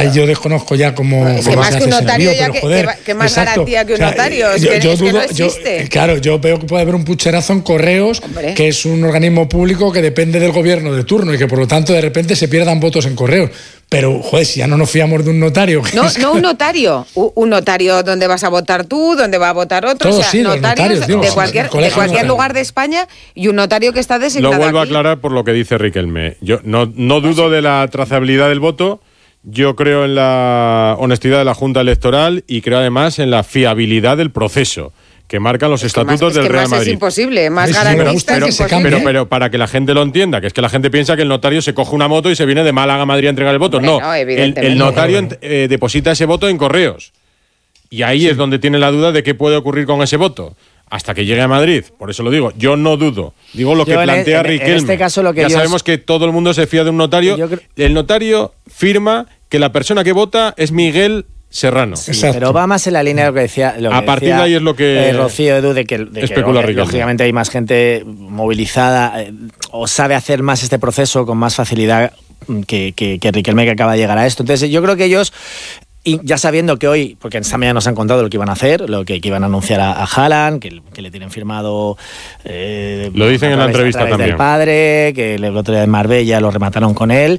Ahí yo desconozco ya cómo... Es que más que un notario, que más garantía que un notario. Yo veo que puede haber un pucherazo en Correos, hombre, que es un organismo público que depende del gobierno de turno y que por lo tanto de repente se pierdan votos en Correos. Pero, joder, si ya no nos fiamos de un notario... No un notario. Un notario donde vas a votar tú, donde va a votar otro. Todos, sí, notarios de cualquier lugar de España, y un notario que está designado. Lo vuelvo aquí a aclarar por lo que dice Riquelme. Yo no dudo de la trazabilidad del voto. Yo creo en la honestidad de la Junta Electoral y creo además en la fiabilidad del proceso que marcan los estatutos del Real Madrid. Es imposible, más garantista es imposible. Pero para que la gente lo entienda, que es que la gente piensa que el notario se coge una moto y se viene de Málaga a Madrid a entregar el voto. No, el notario deposita ese voto en Correos. Y ahí es donde tiene la duda de qué puede ocurrir con ese voto. Hasta que llegue a Madrid. Por eso lo digo. Yo no dudo. Digo lo que plantea Riquelme. En este caso lo que sabemos que todo el mundo se fía de un notario. El notario firma que la persona que vota es Miguel Serrano. Sí, pero va más en la línea de lo que decía. A partir de ahí es lo que Rocío, Edu, de que lógicamente hay más gente movilizada o sabe hacer más este proceso con más facilidad que Riquelme, que acaba de llegar a esto. Entonces yo creo que ellos, y ya sabiendo que hoy, porque esta mañana nos han contado lo que iban a hacer, lo que iban a anunciar a Haaland, que le tienen firmado... lo dicen en la entrevista también. Del padre, que el otro día de Marbella lo remataron con él.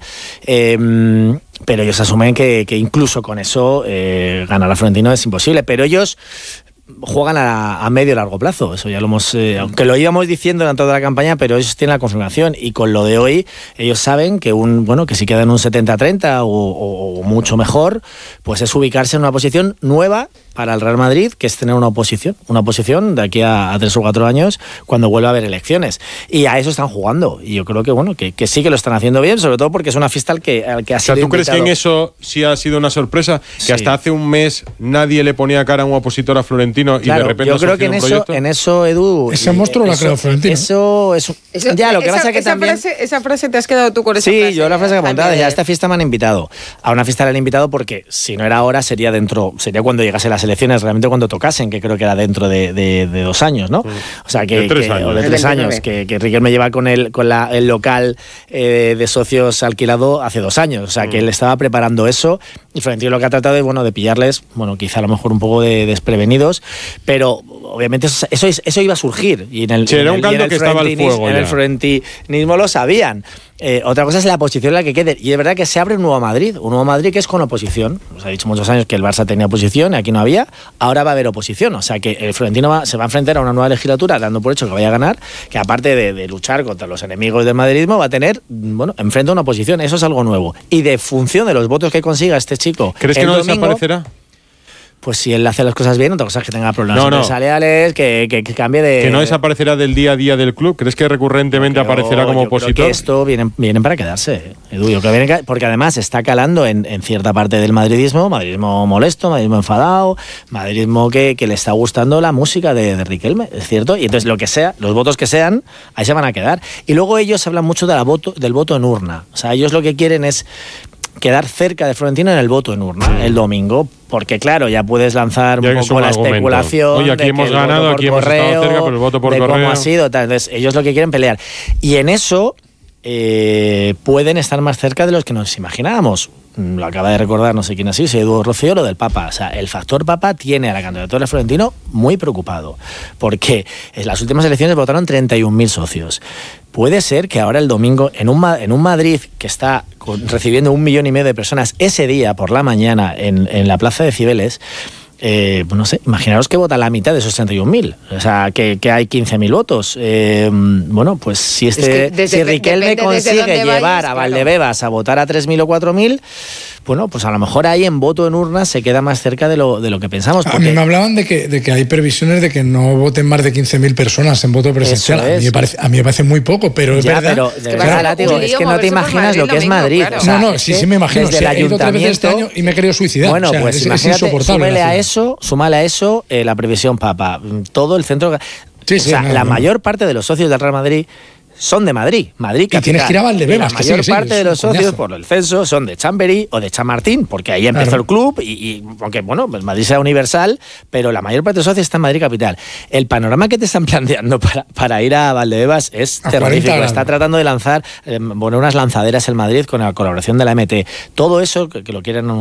Pero ellos asumen que incluso con eso ganar a Florentino es imposible. Pero ellos juegan a medio y largo plazo. Eso ya lo hemos... aunque lo íbamos diciendo durante toda la campaña, pero ellos tienen la confirmación. Y con lo de hoy, ellos saben que que si quedan un 70-30 o mucho mejor, pues es ubicarse en una posición nueva para el Real Madrid, que es tener una oposición de aquí a 3 o 4 años, cuando vuelva a haber elecciones. Y a eso están jugando. Y yo creo que sí que lo están haciendo bien, sobre todo porque es una fiesta al que ha sido ¿tú invitado? ¿Crees que en eso sí ha sido una sorpresa? Que hasta hace un mes nadie le ponía cara a un opositor a Florentino, claro, y de repente yo creo que en eso, Edu... Ese monstruo lo ha creado Florentino. Eso ya, lo que pasa es que también... Esa frase te has quedado tú con esa frase. Sí, yo la frase que he apuntado, ya a esta fiesta me han invitado. A una fiesta le han invitado porque si no era ahora, sería cuando llegase las elecciones, realmente cuando tocasen, que creo que era dentro de 2 años, ¿no? O sea, que... O de 3 años, que Riquelme lleva con el local de socios alquilado hace 2 años. O sea, que él estaba preparando eso, y Florentino lo que ha tratado es, de pillarles, quizá a lo mejor un poco de desprevenidos, pero obviamente eso iba a surgir. Y era un caldo que estaba al fuego. En el florentinismo lo sabían. Otra cosa es la posición en la que quede. Y es verdad que se abre un nuevo Madrid que es con oposición. Os ha dicho muchos años que el Barça tenía oposición y aquí no había. Ahora va a haber oposición. O sea que el Florentino se va a enfrentar a una nueva legislatura, dando por hecho que vaya a ganar, que aparte de luchar contra los enemigos del madridismo, va a tener, enfrenta una oposición. Eso es algo nuevo. Y de función de los votos que consiga este chico, ¿crees que no desaparecerá? Pues si él hace las cosas bien, otra cosa es que tenga problemas empresariales, que cambie de... ¿Que no desaparecerá del día a día del club? ¿Crees que recurrentemente aparecerá como opositor? Creo que esto vienen para quedarse, Edu. Porque además está calando en cierta parte del madridismo molesto, madridismo enfadado, madridismo que le está gustando la música de Riquelme, es cierto. Y entonces lo que sea, los votos que sean, ahí se van a quedar. Y luego ellos hablan mucho del voto en urna. O sea, ellos lo que quieren es quedar cerca de Florentino en el voto en urna el domingo, porque claro, ya puedes lanzar un poco la especulación. Oye, aquí hemos ganado, aquí hemos estado cerca, pero el voto por correo, cómo ha sido, tal. Entonces ellos lo que quieren pelear, y en eso pueden estar más cerca de los que nos imaginábamos. Lo acaba de recordar, no sé quién ha sido, Edu Rocío, lo del Papa. O sea, el factor Papa tiene a la candidatura de Florentino muy preocupado, porque en las últimas elecciones votaron 31.000 socios. Puede ser que ahora el domingo, en un Madrid que está recibiendo 1,5 millones de personas ese día por la mañana en la plaza de Cibeles, no sé, imaginaros que vota la mitad de esos 31.000, o sea, que hay 15.000 votos. Pues si Riquelme consigue llevar a Valdebebas a votar a 3.000 o 4.000, pues a lo mejor ahí en voto en urna se queda más cerca de lo que pensamos. A mí me hablaban de que hay previsiones de que no voten más de 15.000 personas en voto presencial. A mí me parece muy poco, pero es verdad. Pero de verdad, látigo, es que no te imaginas lo que es Madrid. Claro. O sea, sí me imagino. Desde el ayuntamiento este año y me he querido suicidar. Bueno, pues es imagínate, insoportable. súmale a eso la previsión Papa. Todo el centro... la mayor parte de los socios del Real Madrid son de Madrid capital. Y tienes que ir a Valdebebas. La mayor parte de los socios, por el censo, son de Chamberí o de Chamartín, porque ahí empezó el club, y aunque, pues Madrid sea universal, pero la mayor parte de los socios está en Madrid capital. El panorama que te están planteando para ir a Valdebebas es terrorífico. Está tratando de lanzar, unas lanzaderas en Madrid con la colaboración de la MT. Todo eso que lo quieren